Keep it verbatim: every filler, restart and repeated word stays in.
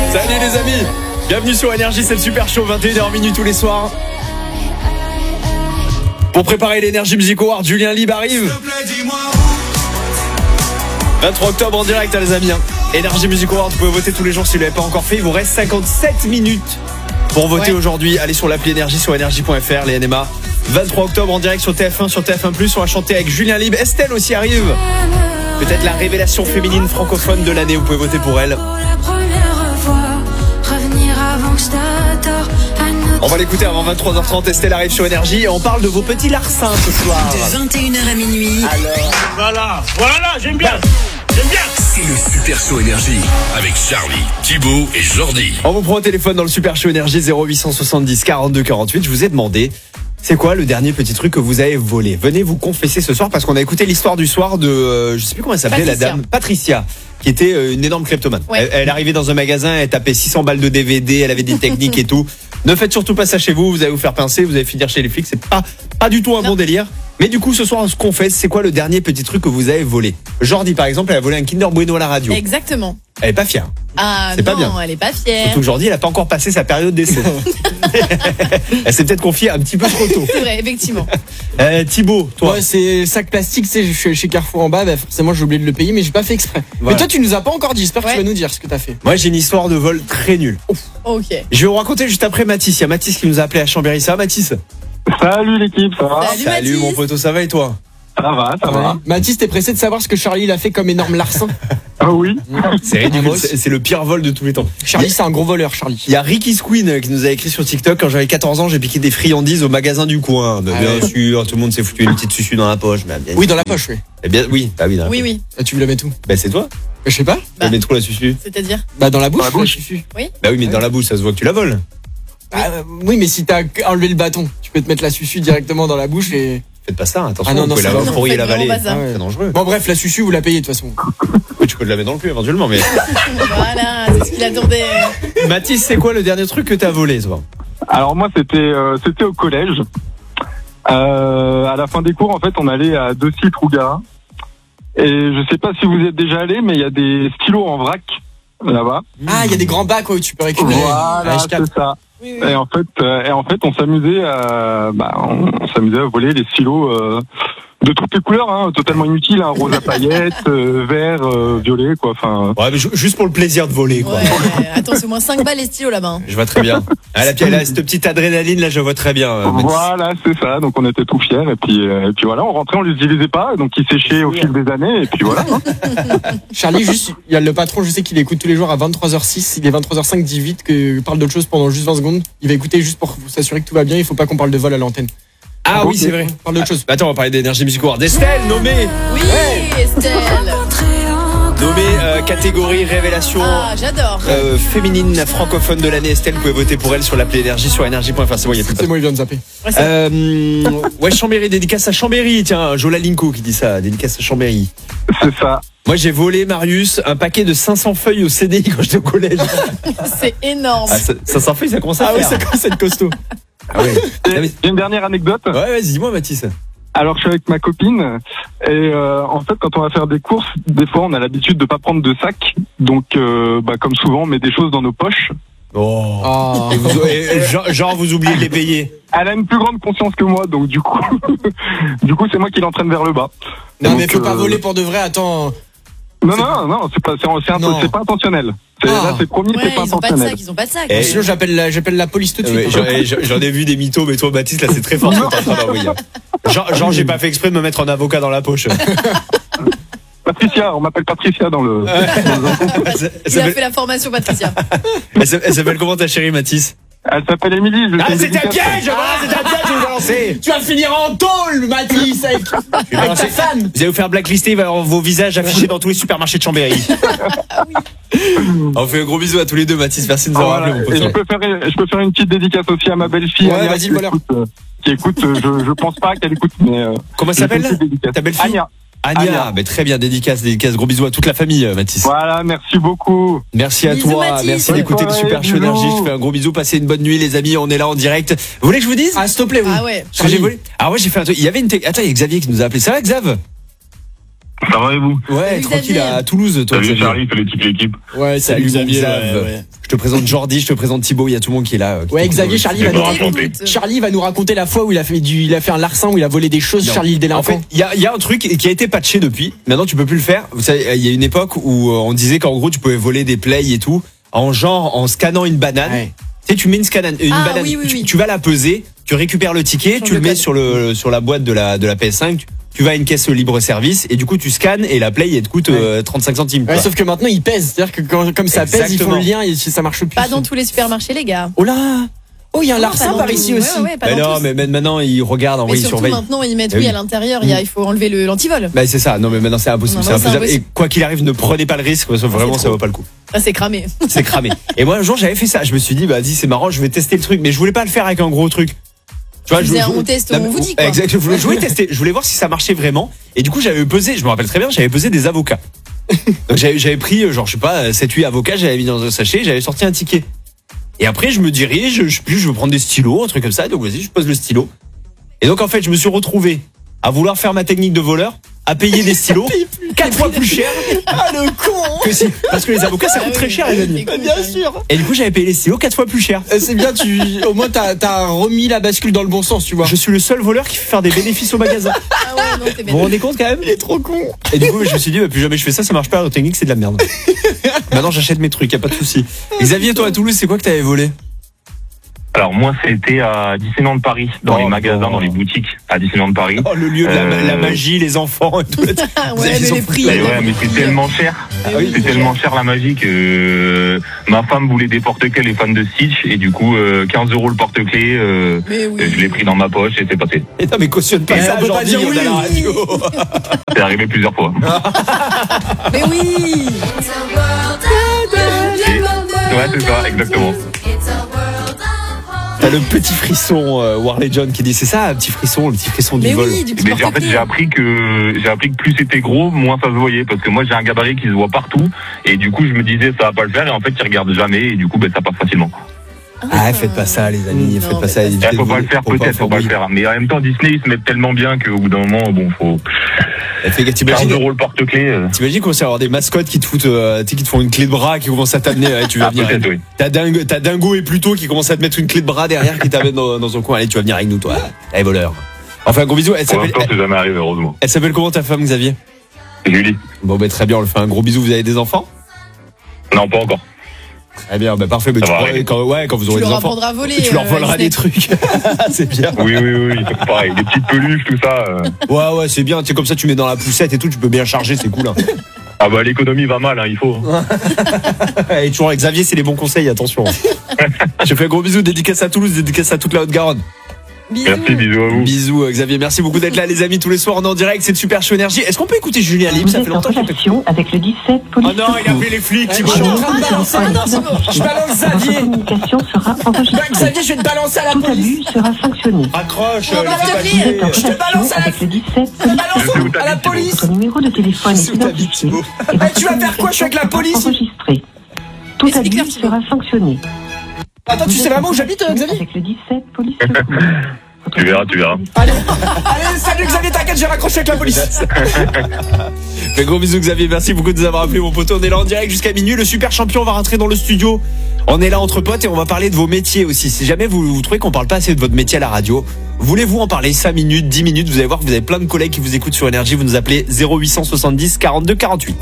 Salut les amis, bienvenue sur Énergie, c'est le Super Show, vingt et une heures minuit tous les soirs. Pour préparer l'Energy Music Award, Julien Libre arrive. vingt-trois octobre en direct, hein, les amis. Hein. Énergie Music Award, vous pouvez voter tous les jours si vous ne l'avez pas encore fait. Il vous reste cinquante-sept minutes pour voter ouais. aujourd'hui. Allez sur l'appli Énergie, sur énergie point f r, les N M A. vingt-trois octobre en direct sur T F un, sur T F un plus. On va chanter avec Julien Libre. Estelle aussi arrive. Peut-être la révélation féminine francophone de l'année. Vous pouvez voter pour elle. On va l'écouter avant vingt-trois heures trente. Estelle arrive sur Énergie et on parle de vos petits larcins ce soir. De vingt et une heures à minuit. Alors. Voilà, voilà, j'aime bien. J'aime bien. C'est le Super Show Énergie avec Charlie, Thibaut et Jordi. On vous prend au téléphone dans le Super Show Énergie zéro huit cent soixante-dix quarante-deux quarante-huit. Je vous ai demandé, c'est quoi le dernier petit truc que vous avez volé? Venez vous confesser ce soir parce qu'on a écouté l'histoire du soir de, euh, je sais plus comment elle s'appelait, la dame Patricia, qui était euh, une énorme kleptomane. Ouais. Elle, elle arrivait dans un magasin, elle tapait six cents balles de D V D, elle avait des techniques et tout. Ne faites surtout pas ça chez vous, vous allez vous faire pincer, vous allez finir chez les flics, c'est pas, pas du tout un non. bon délire. Mais du coup, ce soir, on se confesse, c'est quoi le dernier petit truc que vous avez volé? Jordi, par exemple, elle a volé un Kinder Bueno à la radio. Exactement. Elle est pas fière. Ah c'est non, pas bien. Elle est pas fière. Surtout que Jordi, elle a pas encore passé sa période d'essai. Elle s'est peut-être confiée un petit peu trop tôt. C'est vrai, effectivement. Euh, Thibaut, toi. Ouais, c'est sac plastique, tu sais, je suis chez Carrefour en bas, bah forcément j'ai oublié de le payer, mais j'ai pas fait exprès. Voilà. Mais toi, tu nous as pas encore dit, j'espère ouais. que tu vas nous dire ce que t'as fait. Moi, j'ai une histoire de vol très nulle. Ok. Je vais vous raconter juste après Mathis. Il y a Mathis qui nous a appelé à Chambéry. Ça va, Mathis? Salut l'équipe, ça va? Salut, Salut mon poteau, ça va et toi? Ça va, ça ouais. va. Mathis, t'es pressé de savoir ce que Charlie il a fait comme énorme larcin? Ah oui. C'est ridicule, c'est, c'est le pire vol de tous les temps. Charlie, c'est un gros voleur, Charlie. Il y a Ricky Squeen qui nous a écrit sur TikTok. Quand j'avais quatorze ans, j'ai piqué des friandises au magasin du coin. Bah, ah bien ouais. sûr, tout le monde s'est foutu une petite susu dans la poche. Bah, bien oui, dans la poche, oui. Eh bien, oui, bah oui, dans la oui, poche. oui. Ah, tu veux la mettre où? Bah c'est toi. Bah, je sais pas. Bah, tu mets trop la susu. C'est-à-dire? Bah dans la bouche. Dans la bouche. La susu. Oui. Bah oui, mais dans la bouche, ça se voit que tu la voles. Ah, euh, oui, mais si t'as enlevé le bâton, tu peux te mettre la susu directement dans la bouche et. Faites pas ça, attention, ah non, vous non, pouvez la, pourriez l'avaler. Ah ouais. C'est dangereux. Bon bref, la susu, vous la payez de toute façon. Oui, tu peux te la mettre dans le cul éventuellement, mais. Voilà, c'est ce qu'il attendait. Mathis, c'est quoi le dernier truc que t'as volé, toi? Alors moi, c'était euh, c'était au collège. Euh, à la fin des cours, en fait, on allait à deux sites Rougarin. Et je sais pas si vous êtes déjà allés, mais il y a des stylos en vrac là-bas. Ah, il y a des grands bacs où tu peux récupérer. Voilà, ah, c'est ça. Oui, oui. Et en fait, euh, et en fait, on s'amusait à, bah, on, on s'amusait à voler les stylos euh, de toutes les couleurs, hein, totalement inutiles, hein, rose à paillettes, euh, vert, euh, violet, quoi. Enfin. Ouais, mais juste pour le plaisir de voler, quoi. Ouais, attends, c'est au moins cinq balles les stylos là-bas. Hein. Je vois très bien. Ah, là, là, cette petite adrénaline, là, je vois très bien. Euh, voilà, c'est ça. Donc, on était tout fiers. Et puis, euh, et puis voilà, on rentrait, on les utilisait pas. Donc, ils séchaient au fil des années. Et puis voilà. Hein. Charlie, juste, il y a le patron, je sais qu'il écoute tous les jours à vingt-trois heures six. Il est vingt-trois heures cinq, dit vite que parle d'autre chose pendant juste vingt secondes. Il va écouter juste pour s'assurer que tout va bien. Il faut pas qu'on parle de vol à l'antenne. Ah oui, c'est vrai. Parle d'autre chose. Attends, on va parler d'Énergie Music Award. Estelle, nommée. Oui, ouais. Estelle. Nommée euh, catégorie révélation ah, j'adore. Euh, féminine francophone de l'année. Estelle, vous pouvez voter pour elle sur l'appli Énergie, sur énergie point f r. C'est bon, il y a plus de C'est bon, il vient de zapper. Ouais, euh, ouais, Chambéry, dédicace à Chambéry. Tiens, Jola Linko qui dit ça, dédicace à Chambéry. C'est ça. Moi, j'ai volé, Marius, un paquet de cinq cents feuilles au C D I quand j'étais au collège. C'est énorme. Ah, cinq cents feuilles, ça commence à ah faire. Ah oui, ça commence à être costaud. Ah ouais. J'ai une dernière anecdote. Ouais, vas-y, dis-moi, Mathis. Alors, je suis avec ma copine et euh, en fait, quand on va faire des courses, des fois, on a l'habitude de pas prendre de sac. Donc, euh, bah, comme souvent, on met des choses dans nos poches. Oh. oh. Et vous, et, genre, genre, vous oubliez de les payer. Elle a une plus grande conscience que moi, donc du coup, du coup, c'est moi qui l'entraîne vers le bas. Non, donc, mais faut euh... pas voler pour de vrai. Attends. Non, non, non, c'est pas, c'est, c'est, un, c'est pas intentionnel. C'est, ah. Là, c'est promis, ouais, c'est pas ils ont intentionnel. Pas de sac, ils ont pas de sac. Et sinon, j'appelle la, j'appelle la police tout de suite. Ouais, j'en, j'en ai vu des mythos, mais toi, Baptiste, là, c'est très fort ce que t'es en train d'envoyer. Genre, genre, j'ai pas fait exprès de me mettre en avocat dans la poche. Patricia, on m'appelle Patricia dans le. Il a fait la formation, Patricia. Elle s'appelle comment ta chérie, Mathis? Elle s'appelle Émilie. Ah, c'est un piège! Ah, c'est un piège, je vais vous balancer! Tu vas finir en tôle, Mathis, avec, avec ta fan! Vous allez vous faire blacklister, il va y avoir vos visages affichés dans tous les supermarchés de Chambéry. Ah oui. On fait un gros bisou à tous les deux, Mathis. Merci de nous avoir appelé, mon pote. Et je peux faire, je peux faire une petite dédicace aussi à ma belle-fille. Ouais, Ania, vas-y, voilà. Qui écoute, je, je pense pas qu'elle écoute, mais. Euh, Comment ça s'appelle? Ta belle-fille? Ania. Ania, Ania. Mais très bien, dédicace, dédicace, gros bisous à toute la famille, Mathis. Voilà, merci beaucoup. Merci à bisous, toi, Mathis. merci d'écouter le Super Show Énergie. Je fais un gros bisou, passez une bonne nuit, les amis. On est là en direct. Vous voulez que je vous dise? Ah, s'il te plaît, oui. Ah ouais. Ce que j'ai volé. Ah ouais, j'ai fait un truc. Il y avait une. T... Attends, il y a Xavier qui nous a appelé. Ça va, Xav? Ça va et vous? Ouais, Salut, tranquille Xavier. à Toulouse, toi, Salut Xavier. Charlie, salut toute l'équipe. Ouais, Salut, salut Xavier. Xavier. ouais, ouais. Je te présente Jordi, je te présente Thibaut, il y a tout le monde qui est là. euh, qui Ouais, t'écoute. Xavier, Charlie va Je nous vais raconter. raconter. Charlie va nous raconter la fois où il a fait du, il a fait un larcin où il a volé des choses. Non. Charlie le En délinquant. fait, il y a, il y a un truc qui a été patché depuis. Maintenant, tu peux plus le faire. Vous savez, il y a une époque où euh, on disait qu'en gros, tu pouvais voler des plays et tout, en genre, en scannant une banane. Ouais. Tu sais, tu mets une, scanane, une Ah, banane, oui, oui, tu, oui. tu vas la peser, tu récupères le ticket, Change tu le le mets code. sur le sur la boîte de la de la P S cinq. Tu, tu vas à une caisse libre service et du coup, tu scannes et la play, elle te coûte euh, trente-cinq centimes. Ouais, quoi. sauf que maintenant il pèse, c'est-à-dire que quand, comme ça pèse, ils font Exactement. le lien et ça marche plus. Pas dans tous les supermarchés, les gars. Oh là, oh il y a un Non, larcin pas dans par tous. ici Ouais, aussi. ouais, pas Mais dans non, tous. mais même maintenant, ils regardent, en Mais vrai, ils surtout surveillent. maintenant, ils mettent Eh oui, oui. à l'intérieur. Il y a- il faut enlever le l'antivol. Bah c'est ça, non mais maintenant c'est impossible, Non, c'est non, c'est impossible. Et impossible. quoi qu'il arrive, ne prenez pas le risque, parce que vraiment c'est ça trop. vaut pas le coup. Ah, c'est cramé. C'est cramé. Et moi un jour j'avais fait ça, je me suis dit bah dis c'est marrant, je vais tester le truc, mais je voulais pas le faire avec un gros truc. Tu Tu faisais un on teste, on vous dit, quoi. Exact, je voulais, je voulais tester, je voulais voir si ça marchait vraiment. Et du coup j'avais pesé, je me rappelle très bien, j'avais pesé des avocats. Donc j'avais j'avais pris euh, genre je sais pas sept huit avocats, j'avais mis dans un sachet, j'avais sorti un ticket. Et après je me dirige, je sais plus, je veux prendre des stylos, un truc comme ça, donc vas-y je pose le stylo. Et donc en fait je me suis retrouvé à vouloir faire ma technique de voleur, à payer des stylos quatre fois plus cher Ah le con. que si, parce que les avocats ça Ah coûte oui, très cher oui, les amis. c'est cool, Bien ça. sûr. Et du coup j'avais payé les stylos quatre fois plus cher. Euh, C'est bien, tu, au moins t'as, t'as remis la bascule dans le bon sens, tu vois. Je suis le seul voleur qui fait faire des bénéfices au magasin. Ah ouais, non, t'es Vous vous rendez compte quand même? Il est trop con. Et du coup je me suis dit bah, plus jamais je fais ça, ça marche pas, la technique c'est de la merde. Maintenant j'achète mes trucs, y a pas de souci. Xavier, toi à Toulouse c'est quoi que t'avais volé? Alors moi c'était à Disneyland Paris, dans Oh, les magasins, oh. dans les boutiques à Disneyland Paris. Oh le lieu de la, Euh, la magie, les enfants et tout. Ah Vous ouais, avez- mais ils ont les foutu prix. la Mais ouais, mais c'est tellement cher. Ah oui, C'est tellement cher la magie que euh, ma femme voulait des porte-clés, les fans de Stitch, et du coup euh, quinze euros le porte-clés. Euh, Mais oui. je l'ai pris dans ma poche et c'est passé. Et non mais cautionne pas Mais ça, on peut pas Jordi, dire on est à la oui. radio. C'est arrivé plusieurs fois. Mais oui. Ouais, c'est ça, exactement. T'as le petit frisson euh, Warley John qui dit c'est ça, un petit frisson, le petit frisson du Mais vol. oui, du petit Mais j'ai- en fait, j'ai porte-clés. appris que j'ai appris que plus c'était gros, moins ça se voyait, parce que moi j'ai un gabarit qui se voit partout, et du coup je me disais ça va pas le faire, et en fait il regarde jamais, et du coup ben ça passe facilement. Ah faites pas ça les amis, Non, faites pas faites ça. pas évitez Il faut de pas le voler, faire, peut-être, faut pas le voler. faire. Mais en même temps, Disney ils se mettent tellement bien qu'au bout d'un moment, bon, faut Et fait que quinze T'imagines euros le porte-clés. euh, t'imagines qu'on va avoir des mascottes qui te foutent, euh, tu sais, qui te font une clé de bras, qui commencent à t'amener, ouais, tu vas Ah, venir. peut-être, oui. T'as Dingo, t'as Dingo et Pluto qui commencent à te mettre une clé de bras derrière qui t'amène dans, dans son coin. Allez, tu vas venir avec nous, toi. Allez, voleur. Enfin, gros bisous. Elle Pour s'appelle, l'instant, c'est jamais arrivé, heureusement. elle s'appelle comment ta femme, Xavier? Julie. Bon, ben très bien, on le fait un gros bisou. Vous avez des enfants? Non, pas encore. Très bien, ben parfait. Mais Ça tu va pourras- arriver. quand, ouais, quand vous Tu aurez des leur enfants, apprendras à voler. tu leur euh, voleras Disney. des trucs. C'est bien. Oui, oui, oui, oui, c'est pareil. Des petites peluches, tout ça. euh. Ouais, ouais, c'est bien. Tu sais, comme ça, tu mets dans la poussette et tout, tu peux bien charger, c'est cool. Hein. Ah bah l'économie va mal, hein, il faut. Et toujours avec Xavier, c'est les bons conseils, attention. Je fais un gros bisou, dédicace à Toulouse, dédicace à toute la Haute-Garonne. Bisous. Merci, bisous à vous. Bisous euh, Xavier, merci beaucoup d'être là les amis tous les soirs on est en direct, c'est de Super Show Énergie. Est-ce qu'on peut écouter Julien Libre? Vous Ça fait êtes en longtemps que j'ai pas écouté. relation avec le dix-sept Oh police. non, il a appelé les flics, Thibaut. Je suis en train de balancer. Ah non, c'est bon. Je balance Xavier. Votre communication sera enregistrée. Bah, Xavier, je vais te balancer à la Tout police. abus sera sanctionné. Raccroche, On euh, va laissez te pas dire. couler. Vous êtes en Je te balance relation à la- avec le dix-sept Je te police. balance Je sais où à la t'habites, police. Votre numéro de téléphone Je sais est où t'habites, identifié. Thibaut. et votre tu vas faire quoi? Je suis avec la communication police. enregistrée. Tout Explique-leur, abus Thibaut. sera sanctionné. Attends, tu Vous sais êtes vraiment en où j'habite, euh, relation Xavier? avec le dix-sept police secours. Tu verras, tu verras. Allez, allez, salut Xavier, t'inquiète, j'ai raccroché avec la police. Mais gros bisous Xavier, merci beaucoup de nous avoir appelé mon poteau. On est là en direct jusqu'à minuit, le super champion va rentrer dans le studio. On est là entre potes et on va parler de vos métiers aussi. Si jamais vous, vous trouvez qu'on parle pas assez de votre métier à la radio, voulez-vous en parler cinq minutes, dix minutes? Vous allez voir que vous avez plein de collègues qui vous écoutent sur Énergie, vous nous appelez zéro huit cent soixante-dix quarante-deux quarante-huit.